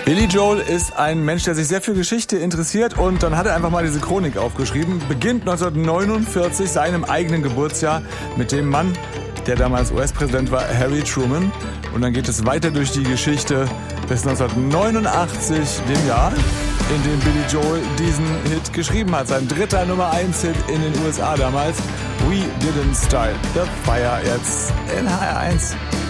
Billy Joel ist ein Mensch, der sich sehr für Geschichte interessiert und dann hat er einfach mal diese Chronik aufgeschrieben. Beginnt 1949, seinem eigenen Geburtsjahr, mit dem Mann, der damals US-Präsident war, Harry Truman. Und dann geht es weiter durch die Geschichte bis 1989, dem Jahr, in dem Billy Joel diesen Hit geschrieben hat. Sein dritter Nummer-1-Hit in den USA damals. We Didn't Start the Fire, jetzt in HR1.